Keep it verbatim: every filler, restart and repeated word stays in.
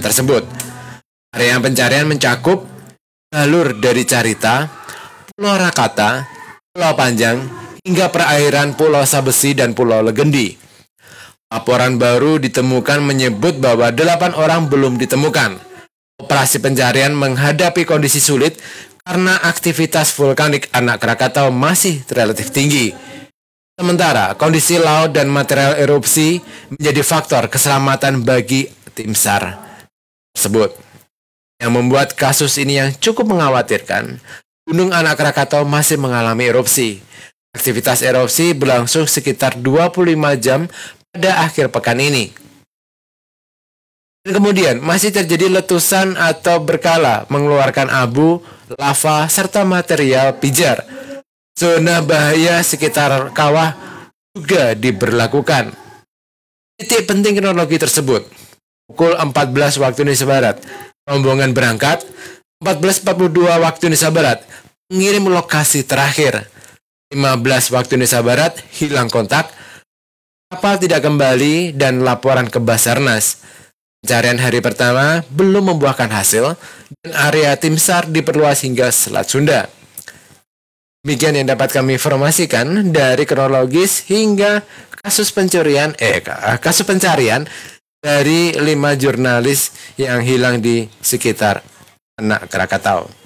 tersebut. Area pencarian mencakup jalur dari Carita, Pulau Rakata, Pulau Panjang, hingga perairan Pulau Sabesi dan Pulau Legendi. Laporan baru ditemukan menyebut bahwa delapan orang belum ditemukan. Operasi pencarian menghadapi kondisi sulit karena aktivitas vulkanik Anak Krakatau masih relatif tinggi. Sementara kondisi laut dan material erupsi menjadi faktor keselamatan bagi tim SAR tersebut. Yang membuat kasus ini yang cukup mengkhawatirkan, Gunung Anak Krakatau masih mengalami erupsi. Aktivitas erupsi berlangsung sekitar dua puluh lima jam pada akhir pekan ini. Dan kemudian masih terjadi letusan atau berkala mengeluarkan abu, lava, serta material pijar. Zona bahaya sekitar kawah juga diberlakukan. Titik penting kronologi tersebut. Pukul empat belas waktu Indonesia Barat, rombongan berangkat. empat belas empat puluh dua waktu Indonesia Barat, mengirim lokasi terakhir. lima belas waktu Indonesia Barat, hilang kontak. Kapal tidak kembali dan laporan ke Basarnas. Pencarian hari pertama belum membuahkan hasil dan area tim SAR diperluas hingga Selat Sunda. Demikian yang dapat kami informasikan dari kronologis hingga kasus pencurian eh kasus pencarian dari lima jurnalis yang hilang di sekitar Anak Krakatau.